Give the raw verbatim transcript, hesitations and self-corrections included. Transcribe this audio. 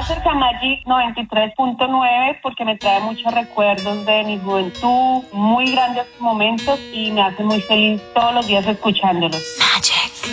Gracias a Magic noventa y tres punto nueve porque me trae muchos recuerdos de mi juventud, muy grandes momentos y me hace muy feliz todos los días escuchándolos. Magic.